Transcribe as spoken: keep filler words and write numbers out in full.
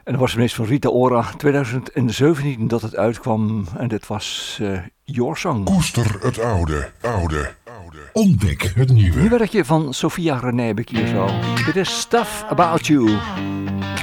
En dat was ineens van Rita Ora, twintig zeventien dat het uitkwam. En dit was uh, Your Song. Koester het oude, oude, oude. Ontdek het nieuwe. Nu werkje van Sophia René Bekierzo. Dit is Stuff About You.